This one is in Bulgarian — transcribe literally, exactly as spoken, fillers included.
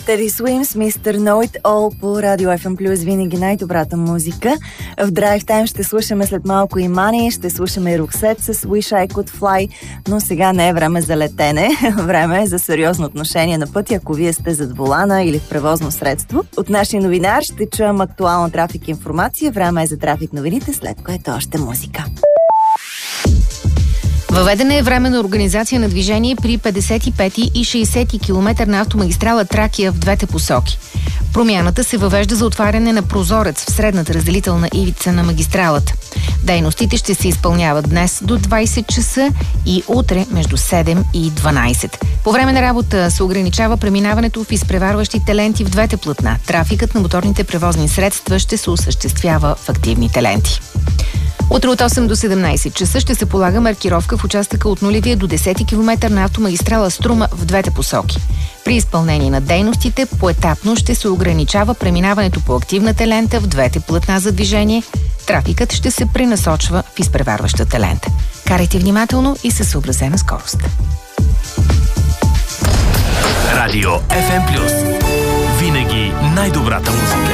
Teddy Swims, мистер Know It All по Радио Еф Ем Плюс, винаги най-добрата музика. В Drive Time ще слушаме след малко и Мани, ще слушаме Роксет с Wish I Could Fly, но сега не е време за летене, време е за сериозно отношение на пътя, ако вие сте зад волана или в превозно средство. От нашия новинар ще чуем актуална трафик информация, време е за трафик новините, след което още музика. Въведена е временна организация на движение при петдесет и пети и шейсети километър на автомагистрала Тракия в двете посоки. Промяната се въвежда за отваряне на прозорец в средната разделителна ивица на магистралата. Дейностите ще се изпълняват днес до двайсет часа и утре между седем и дванайсет. По време на работа се ограничава преминаването в изпреварващите ленти в двете платна. Трафикът на моторните превозни средства ще се осъществява в активните ленти. Утре от осем до седемнайсет часа ще се полага маркировка в участъка от нулевия до десети километър на автомагистрала Струма в двете посоки. При изпълнение на дейностите поетапно ще се ограничава преминаването по активната лента в двете платна за движение. Трафикът ще се пренасочва в изпреварващата лента. Карайте внимателно и със съобразена скорост. Радио Еф Ем Плюс. Винаги най-добрата музика.